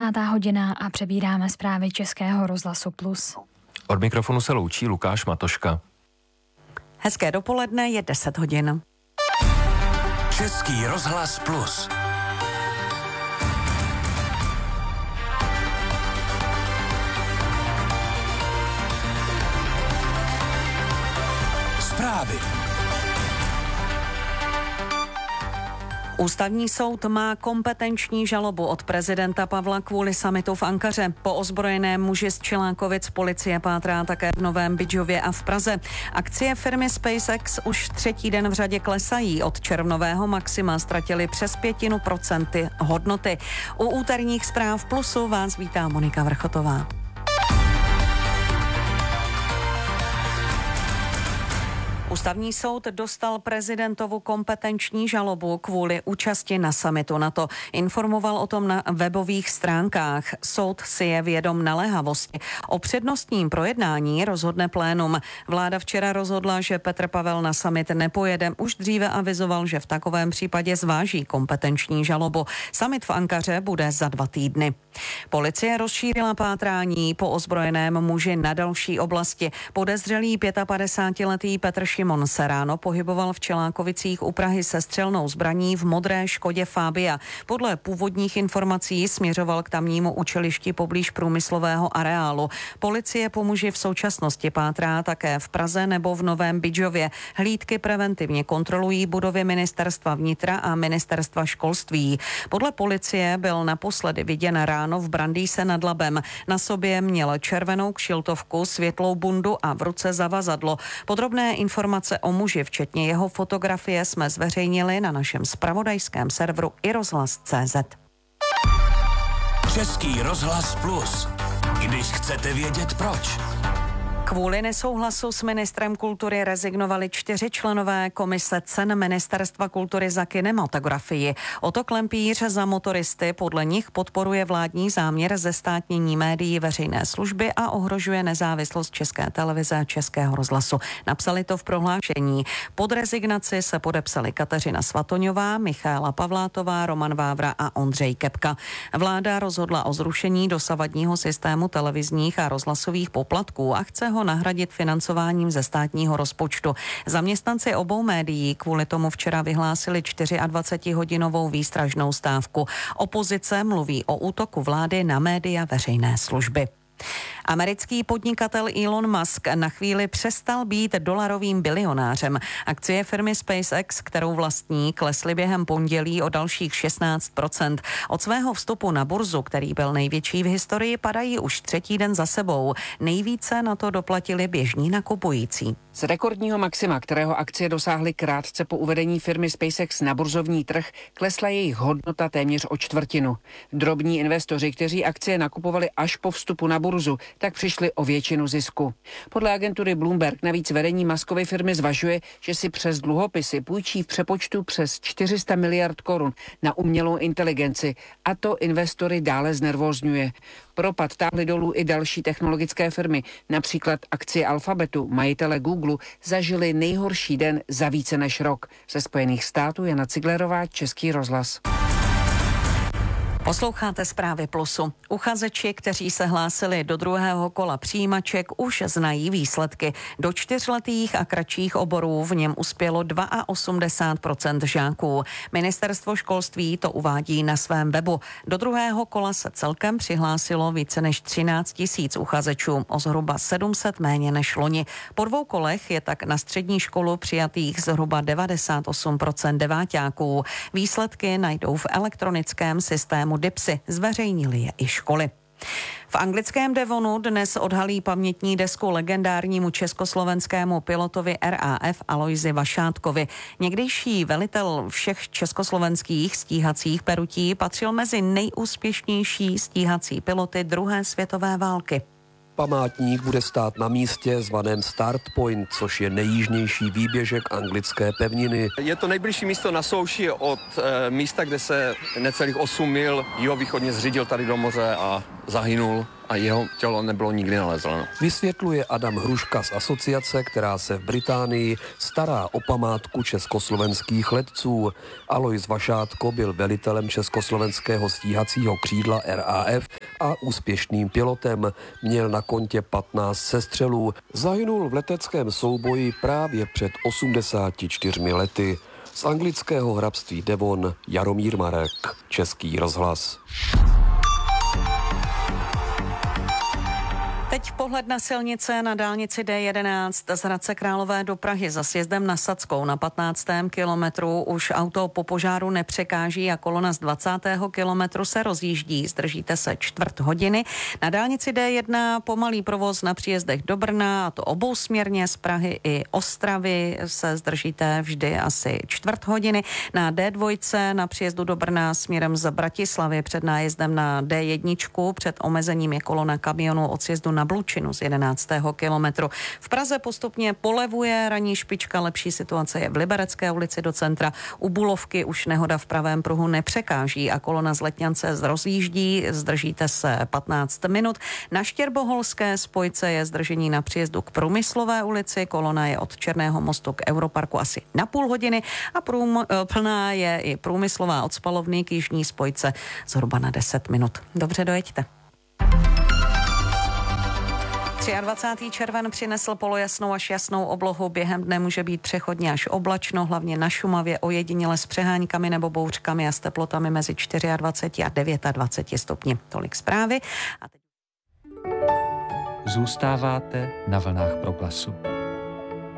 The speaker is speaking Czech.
10:30 a přebíráme zprávy Českého rozhlasu Plus. Od mikrofonu se loučí Lukáš Matoška. Hezké dopoledne, je 10 hodin. Český rozhlas Plus. Zprávy. Ústavní soud má kompetenční žalobu od prezidenta Pavla kvůli summitu v Ankaře. Po ozbrojeném muži z Čelákovic policie pátrá také v Novém Bydžově a v Praze. Akcie firmy SpaceX už třetí den v řadě klesají. Od červnového maxima ztratili přes 5% hodnoty. U úterních zpráv Plusu vás vítá Monika Vrchotová. Ústavní soud dostal prezidentovu kompetenční žalobu kvůli účasti na summitu NATO. Informoval o tom na webových stránkách. Soud si je vědom naléhavosti. O přednostním projednání rozhodne plénum. Vláda včera rozhodla, že Petr Pavel na summit nepojede. Už dříve avizoval, že v takovém případě zváží kompetenční žalobu. Summit v Ankaře bude za 2 týdny. Policie rozšířila pátrání po ozbrojeném muži na další oblasti. Podezřelý 55letý Petr Šimon se ráno pohyboval v Čelákovicích u Prahy se střelnou zbraní v modré Škodě Fabia. Podle původních informací směřoval k tamnímu učilišti poblíž průmyslového areálu. Policie po muži v současnosti pátrá také v Praze nebo v Novém Bydžově. Hlídky preventivně kontrolují budovy ministerstva vnitra a ministerstva školství. Podle policie byl naposledy viděn ráno v Brandýse nad Labem. Na sobě měl červenou kšiltovku, světlou bundu a v ruce zavazadlo. Podrobné informace o muži, včetně jeho fotografie, jsme zveřejnili na našem zpravodajském serveru iRozhlas.cz. Český rozhlas Plus. Když chcete vědět proč. Kvůli nesouhlasu s ministrem kultury rezignovali 4 členové komise cen Ministerstva kultury za kinematografii. Oto Klempíř za motoristy podle nich podporuje vládní záměr zestátnění médií veřejné služby a ohrožuje nezávislost České televize a Českého rozhlasu. Napsali to v prohlášení. Pod rezignaci se podepsali Kateřina Svatoňová, Michaela Pavlátová, Roman Vávra a Ondřej Kepka. Vláda rozhodla o zrušení dosavadního systému televizních a rozhlasových poplatků a chce ho nahradit financováním ze státního rozpočtu. Zaměstnanci obou médií kvůli tomu včera vyhlásili 24hodinovou výstražnou stávku. Opozice mluví o útoku vlády na média veřejné služby. Americký podnikatel Elon Musk na chvíli přestal být dolarovým bilionářem. Akcie firmy SpaceX, kterou vlastní, klesly během pondělí o dalších 16%. Od svého vstupu na burzu, který byl největší v historii, padají už 3. den za sebou. Nejvíce na to doplatili běžní nakupující. Z rekordního maxima, kterého akcie dosáhly krátce po uvedení firmy SpaceX na burzovní trh, klesla jejich hodnota téměř o 1/4. Drobní investoři, kteří akcie nakupovali až po vstupu na burzu, tak přišli o většinu zisku. Podle agentury Bloomberg navíc vedení Muskovy firmy zvažuje, že si přes dluhopisy půjčí v přepočtu přes 400 miliard korun na umělou inteligenci a to investory dále znervózňuje. Propad táhly dolů i další technologické firmy, například akcie Alphabetu, majitele Google, zažili nejhorší den za více než rok. Ze Spojených států Jana Ciglerová, Český rozhlas. Posloucháte zprávy Plusu. Uchazeči, kteří se hlásili do druhého kola přijímaček, už znají výsledky. Do 4letých a kratších oborů v něm uspělo 82% žáků. Ministerstvo školství to uvádí na svém webu. Do druhého kola se celkem přihlásilo více než 13 000 uchazečů, o zhruba 700 méně než loni. Po 2 kolech je tak na střední školu přijatých zhruba 98% deváťáků. Výsledky najdou v elektronickém systému DIPSy, zveřejnili je i školy. V anglickém Devonu dnes odhalí pamětní desku legendárnímu československému pilotovi RAF Alojzi Vašátkovi. Někdejší velitel všech československých stíhacích perutí patřil mezi nejúspěšnější stíhací piloty druhé světové války. Památník bude stát na místě zvaném Start Point, což je nejjižnější výběžek anglické pevniny. Je to nejbližší místo na souši od místa, kde se necelých 8 mil jihovýchodně zřídil tady do moře a zahynul a jeho tělo nebylo nikdy nalezeno. Vysvětluje Adam Hruška z asociace, která se v Británii stará o památku československých letců. Alojz Vašátko byl velitelem československého stíhacího křídla RAF a úspěšným pilotem. Měl na kontě 15 sestřelů. Zahynul v leteckém souboji právě před 84 lety. Z anglického hrabství Devon Jaromír Marek, Český rozhlas. Teď pohled na silnice na dálnici D11 z Hradce Králové do Prahy za sjezdem na Sadskou na 15. kilometru. Už auto po požáru nepřekáží a kolona z 20. kilometru se rozjíždí. Zdržíte se čtvrt hodiny. Na dálnici D1 pomalý provoz na příjezdech do Brna, a to obousměrně z Prahy i Ostravy se zdržíte vždy asi čtvrt hodiny. Na D2 na příjezdu do Brna směrem z Bratislavy před nájezdem na D1 před omezením je kolona kamionu od sjezdu na Blučinu z 11. kilometru. V Praze postupně polevuje ranní špička, lepší situace je v Liberecké ulici do centra. U Bulovky už nehoda v pravém pruhu nepřekáží a kolona z Letňance rozjíždí, zdržíte se 15 minut. Na Štěrboholské spojce je zdržení na příjezdu k Průmyslové ulici, kolona je od Černého mostu k Europarku asi na půl hodiny a plná je i Průmyslová od Spalovny k Jižní spojce zhruba na 10 minut. Dobře, dojeďte. 23. červen přinesl polojasnou až jasnou oblohu. Během dne může být přechodně až oblačno, hlavně na Šumavě, ojediněle s přehánkami nebo bouřkami a s teplotami mezi 24 a 29 stupni. Tolik zprávy. Zůstáváte na vlnách Proglasu.